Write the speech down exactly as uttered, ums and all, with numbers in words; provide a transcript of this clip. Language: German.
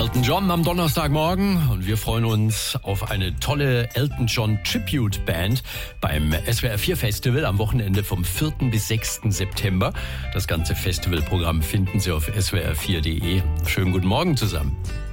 Elton John am Donnerstagmorgen und wir freuen uns auf eine tolle Elton John Tribute Band beim S W R vier Festival am Wochenende vom vierten bis sechsten September. Das ganze Festivalprogramm finden Sie auf S W R vier Punkt de. Schönen guten Morgen zusammen.